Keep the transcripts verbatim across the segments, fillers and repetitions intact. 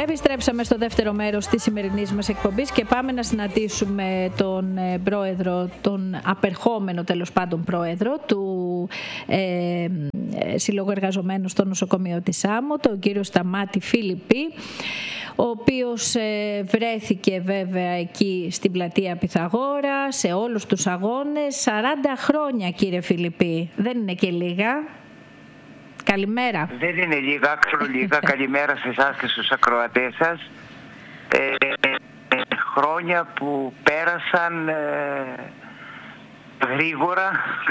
Επιστρέψαμε στο δεύτερο μέρος της σημερινής μας εκπομπής και πάμε να συναντήσουμε τον πρόεδρο, τον απερχόμενο τέλος πάντων πρόεδρο του ε, Συλλόγου Εργαζομένων στο νοσοκομείο της Άμμο, τον κύριο Σταμάτη Φιλιππή, ο οποίος ε, βρέθηκε βέβαια εκεί στην πλατεία Πυθαγόρα σε όλους τους αγώνες. Σαράντα χρόνια, κύριε Φιλιππή, δεν είναι και λίγα. Καλημέρα. Δεν είναι λίγα, άξιο λίγα. Καλημέρα σε εσάς και στους ακροατές σας. Ε, ε, χρόνια που πέρασαν ε, γρήγορα,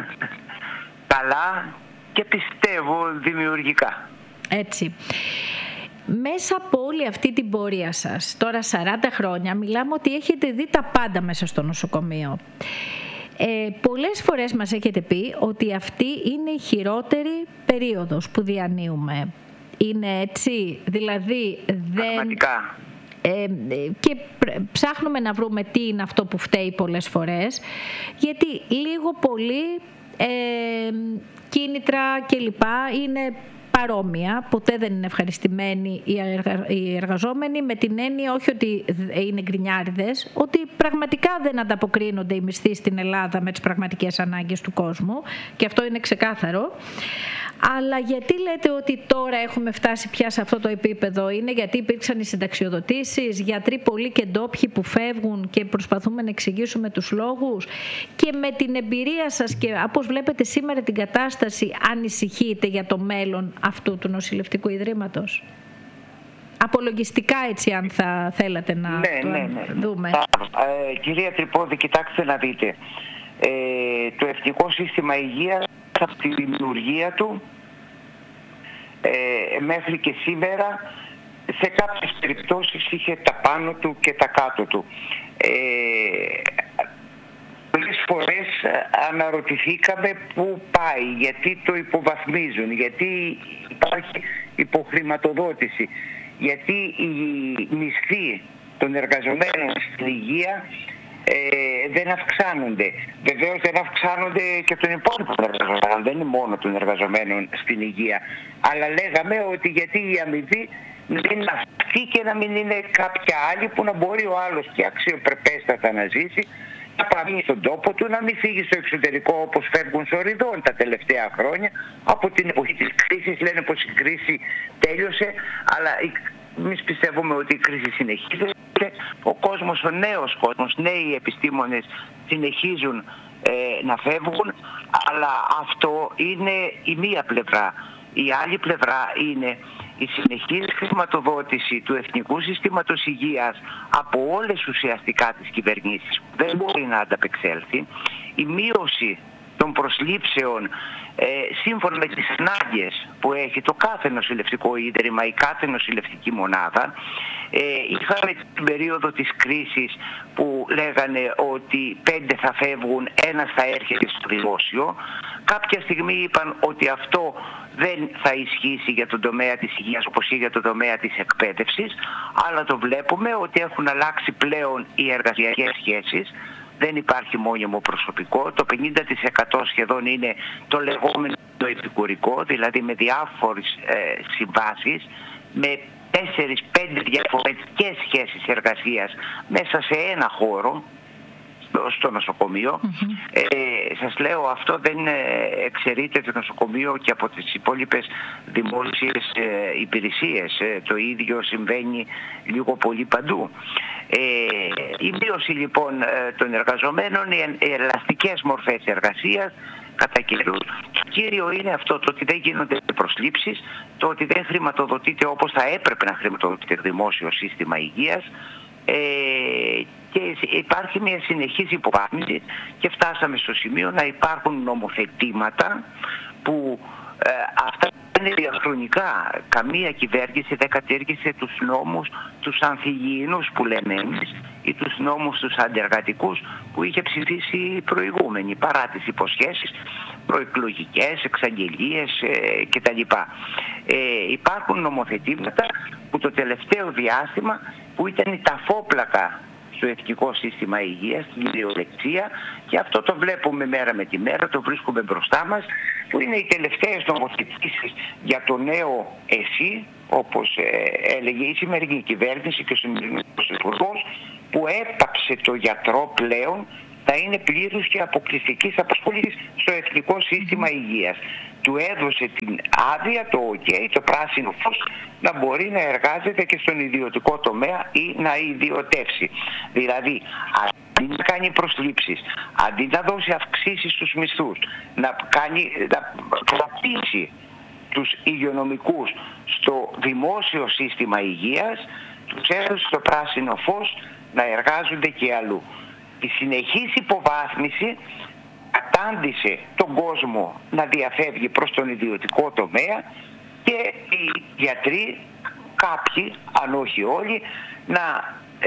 καλά και πιστεύω δημιουργικά. Έτσι. Μέσα από όλη αυτή την πορεία σας, τώρα σαράντα χρόνια, μιλάμε ότι έχετε δει τα πάντα μέσα στο νοσοκομείο. Ε, πολλές φορές μας έχετε πει ότι αυτή είναι η χειρότερη περίοδος που διανύουμε. Είναι έτσι, δηλαδή δεν... Πραγματικά. Ε, και ψάχνουμε να βρούμε τι είναι αυτό που φταίει πολλές φορές, γιατί λίγο πολύ ε, κίνητρα και λοιπά είναι παρόμοια, ποτέ δεν είναι ευχαριστημένοι οι εργαζόμενοι, με την έννοια όχι ότι είναι γκρινιάριδες, ότι πραγματικά δεν ανταποκρίνονται οι μισθοί στην Ελλάδα με τις πραγματικές ανάγκες του κόσμου, και αυτό είναι ξεκάθαρο. Αλλά γιατί λέτε ότι τώρα έχουμε φτάσει πια σε αυτό το επίπεδο? Είναι γιατί υπήρξαν οι συνταξιοδοτήσεις, γιατροί πολλοί και ντόπιοι που φεύγουν και προσπαθούμε να εξηγήσουμε τους λόγους, και με την εμπειρία σας και όπως βλέπετε σήμερα την κατάσταση, ανησυχείτε για το μέλλον αυτού του νοσηλευτικού ιδρύματος? Απολογιστικά, έτσι, αν θα θέλατε να ναι, το ναι, ναι. δούμε. Ε, κυρία Τρυπόδη, κοιτάξτε να δείτε. Ε, το Εθνικό Σύστημα Υγείας από τη δημιουργία του ε, μέχρι και σήμερα σε κάποιες περιπτώσεις είχε τα πάνω του και τα κάτω του. Ε, πολλές φορές αναρωτηθήκαμε πού πάει, γιατί το υποβαθμίζουν, γιατί υπάρχει υποχρηματοδότηση, γιατί οι μισθοί των εργαζομένων στην υγεία Ε, δεν αυξάνονται. Βεβαίως δεν αυξάνονται και των υπόλοιπων εργαζομένων, δεν είναι μόνο των εργαζομένων στην υγεία. Αλλά λέγαμε ότι γιατί η αμοιβή να είναι αυτή και να μην είναι κάποια άλλη που να μπορεί ο άλλος και αξιοπρεπέστατα να ζήσει, να παραμείνει στον τόπο του, να μην φύγει στο εξωτερικό όπως φεύγουν σοριδών τα τελευταία χρόνια. Από την εποχή της κρίσης λένε πως η κρίση τέλειωσε, αλλά εμείς πιστεύουμε ότι η κρίση συνεχίζεται. Ο κόσμος, ο νέος κόσμος, νέοι επιστήμονες συνεχίζουν ε, να φεύγουν, αλλά αυτό είναι η μία πλευρά. Η άλλη πλευρά είναι η συνεχής χρηματοδότηση του Εθνικού Συστήματος Υγείας από όλες ουσιαστικά τις κυβερνήσεις που δεν μπορεί να ανταπεξέλθει, η μείωση των προσλήψεων ε, σύμφωνα με τις ανάγκες που έχει το κάθε νοσηλευτικό ίδρυμα ή κάθε νοσηλευτική μονάδα. Ε, είχαμε την περίοδο της κρίσης που λέγανε ότι πέντε θα φεύγουν, ένας θα έρχεται στο δημόσιο. Κάποια στιγμή είπαν ότι αυτό δεν θα ισχύσει για τον τομέα της υγείας όπως ή για τον τομέα της εκπαίδευσης, αλλά το βλέπουμε ότι έχουν αλλάξει πλέον οι εργασιακές σχέσεις. Δεν υπάρχει μόνιμο προσωπικό, το πενήντα τοις εκατό σχεδόν είναι το λεγόμενο το επικουρικό, δηλαδή με διάφορες ε, συμβάσεις, με τέσσερις πέντε διαφορετικές σχέσεις εργασίας μέσα σε ένα χώρο στο νοσοκομείο. Mm-hmm. Ε, σας λέω, αυτό δεν εξαιρείται το νοσοκομείο και από τις υπόλοιπες δημόσιες ε, υπηρεσίες. Ε, το ίδιο συμβαίνει λίγο πολύ παντού. Ε, η μείωση λοιπόν ε, των εργαζομένων, οι ελαστικές μορφές εργασίας κατά καιρούς. Το κύριο είναι αυτό, το ότι δεν γίνονται προσλήψεις, το ότι δεν χρηματοδοτείται όπως θα έπρεπε να χρηματοδοτείται το δημόσιο σύστημα υγείας, ε, και υπάρχει μια συνεχής υποβάθμιση και φτάσαμε στο σημείο να υπάρχουν νομοθετήματα που ε, αυτά είναι διαχρονικά. Καμία κυβέρνηση δεν κατήργησε τους νόμους τους ανθυγιεινούς που λέμε εμείς ή τους νόμους τους αντεργατικούς που είχε ψηφίσει η προηγούμενη, παρά τις υποσχέσεις προεκλογικές, εξαγγελίες ε, κτλ. Ε, υπάρχουν νομοθετήματα που το τελευταίο διάστημα, που ήταν η ταφόπλακα στο Εθνικό Σύστημα Υγείας, στην ιδιολεξία, και αυτό το βλέπουμε μέρα με τη μέρα, το βρίσκουμε μπροστά μας, που είναι οι τελευταίες νομοθετήσεις για το νέο ΕΣΥ, όπως ε, έλεγε η σημερινή κυβέρνηση και ο σημερινός υπουργός, που έπαψε το γιατρό πλέον να είναι πλήρους και αποκλειστικής απασχόλησης στο Εθνικό Σύστημα Υγείας. Του έδωσε την άδεια, το OK, το πράσινο φως, να μπορεί να εργάζεται και στον ιδιωτικό τομέα ή να ιδιωτεύσει. Δηλαδή, αντί να κάνει προσλήψεις, αντί να δώσει αυξήσεις στους μισθούς, να, κάνει, να κρατήσει τους υγειονομικούς στο δημόσιο σύστημα υγείας, τους έδωσε το πράσινο φως να εργάζονται και αλλού. Η συνεχής υποβάθμιση κατάντησε τον κόσμο να διαφεύγει προς τον ιδιωτικό τομέα και οι γιατροί, κάποιοι, αν όχι όλοι, να, ε,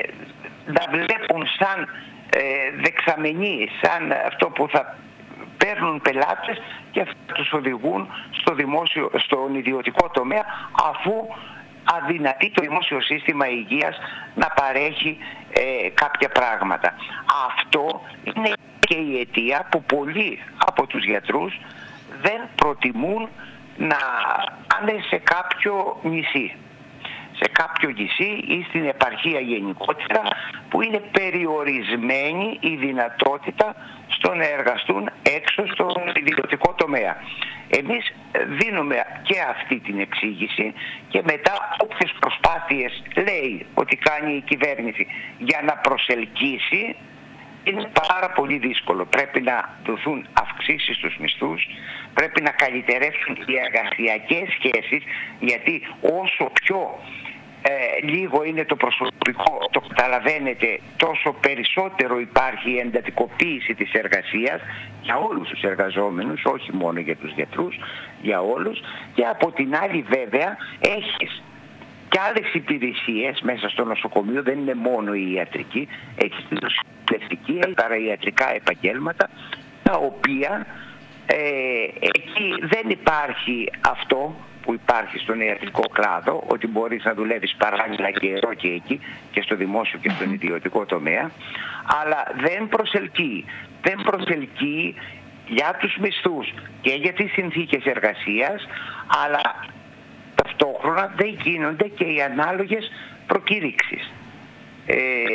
να βλέπουν σαν ε, δεξαμενή, σαν αυτό που θα παίρνουν πελάτες και θα τους οδηγούν στο δημόσιο, στον ιδιωτικό τομέα, αφού αδυνατεί το δημόσιο σύστημα υγείας να παρέχει ε, κάποια πράγματα. Αυτό είναι και η αιτία που πολλοί από τους γιατρούς δεν προτιμούν να πάνε σε κάποιο νησί. Σε κάποιο νησί ή στην επαρχία γενικότερα, που είναι περιορισμένη η δυνατότητα στο να εργαστούν έξω στον ιδιωτικό τομέα. Εμείς δίνουμε και αυτή την εξήγηση και μετά όποιες προσπάθειες λέει ότι κάνει η κυβέρνηση για να προσελκύσει, είναι πάρα πολύ δύσκολο. Πρέπει να δοθούν αυξήσεις στους μισθούς, πρέπει να καλυτερεύσουν οι εργασιακές σχέσεις, γιατί όσο πιο ε, λίγο είναι το προσωπικό, το καταλαβαίνετε, τόσο περισσότερο υπάρχει η εντατικοποίηση της εργασίας για όλους τους εργαζόμενους, όχι μόνο για τους γιατρούς, για όλους. Και από την άλλη βέβαια έχεις και άλλες υπηρεσίες μέσα στο νοσοκομείο, δεν είναι μόνο η ιατρική, έχεις την νοσηλευτική, παραϊατρικά επαγγέλματα, τα οποία ε, εκεί δεν υπάρχει αυτό που υπάρχει στον ιατρικό κλάδο, ότι μπορείς να δουλεύεις παράλληλα και εδώ και εκεί, και στο δημόσιο και στον ιδιωτικό τομέα, αλλά δεν προσελκύει. Δεν προσελκύει για τους μισθούς και για τις συνθήκες εργασίας, αλλά ταυτόχρονα δεν γίνονται και οι ανάλογες προκήρυξεις. Ε,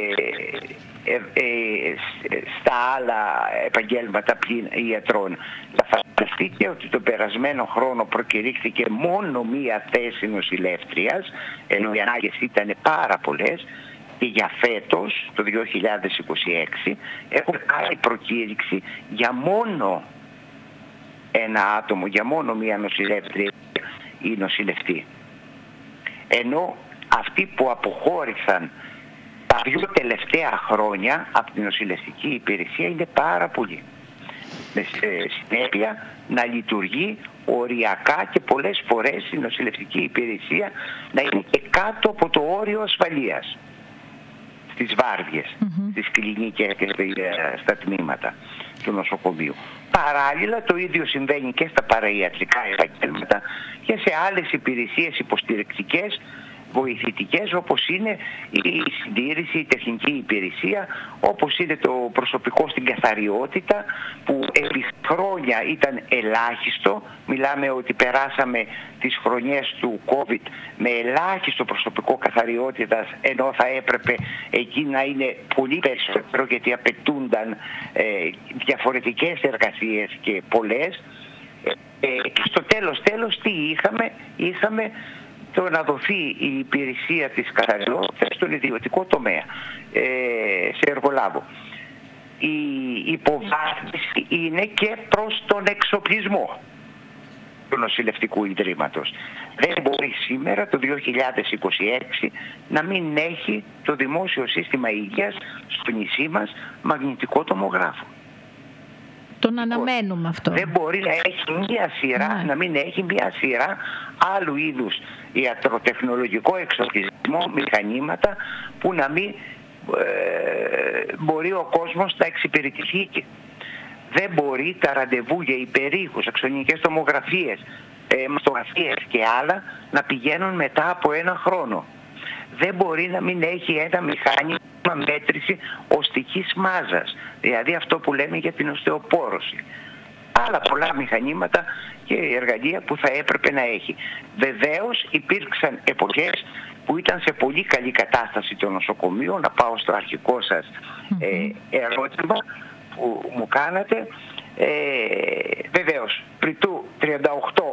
ε, ε, στα άλλα επαγγέλματα πλην ιατρών. Θα φανταστείτε ότι τον περασμένο χρόνο προκηρύχθηκε μόνο μία θέση νοσηλεύτριας, ενώ οι ανάγκες ήταν πάρα πολλές, και για φέτος, το δύο χιλιάδες είκοσι έξι, έχουν κάνει προκήρυξη για μόνο ένα άτομο, για μόνο μία νοσηλεύτρια ή νοσηλευτή. Ενώ αυτοί που αποχώρησαν τα δύο τελευταία χρόνια από την νοσηλευτική υπηρεσία είναι πάρα πολλοί. Με συνέπεια να λειτουργεί οριακά και πολλές φορές η νοσηλευτική υπηρεσία να είναι και κάτω από το όριο ασφαλείας στις βάρδιες, mm-hmm. στις κλινικές και στα τμήματα του νοσοκομείου. Παράλληλα το ίδιο συμβαίνει και στα παραϊατρικά επαγγέλματα και σε άλλες υπηρεσίες υποστηρικτικές, βοηθητικές, όπως είναι η συντήρηση, η τεχνική υπηρεσία, όπως είναι το προσωπικό στην καθαριότητα, που επί χρόνια ήταν ελάχιστο. Μιλάμε ότι περάσαμε τις χρονιές του COVID με ελάχιστο προσωπικό καθαριότητας, ενώ θα έπρεπε εκεί να είναι πολύ περισσότερο, γιατί απαιτούνταν ε, διαφορετικές εργασίες και πολλές. Ε, και στο τέλος τέλος τι είχαμε, είχαμε το να δοθεί η υπηρεσία της καθαριότητας στον ιδιωτικό τομέα, ε, σε εργολάβο. Η υποβάθμιση είναι και προς τον εξοπλισμό του νοσηλευτικού ιδρύματος. Δεν μπορεί σήμερα το δύο χιλιάδες είκοσι έξι να μην έχει το δημόσιο σύστημα υγείας στο νησί μας μαγνητικό τομογράφο. Τον αναμένουμε αυτό. Δεν μπορεί να έχει μία σειρά, ναι. να μην έχει μία σειρά άλλου είδους ιατροτεχνολογικό εξοπλισμό, μηχανήματα, που να μην ε, μπορεί ο κόσμος να εξυπηρετηθεί. Δεν μπορεί τα ραντεβού για υπερήχους, αξονικές τομογραφίες, ε, μαστογραφίες και άλλα να πηγαίνουν μετά από ένα χρόνο. Δεν μπορεί να μην έχει ένα μηχάνημα μέτρηση οστικής μάζας, δηλαδή αυτό που λέμε για την οστεοπόρωση. άλλα πολλά μηχανήματα και εργαλεία που θα έπρεπε να έχει. Βεβαίως υπήρξαν εποχές που ήταν σε πολύ καλή κατάσταση το νοσοκομείο. Να πάω στο αρχικό σας ε, ερώτημα που μου κάνατε. Ε, βεβαίως, πριν του τριάντα οκτώ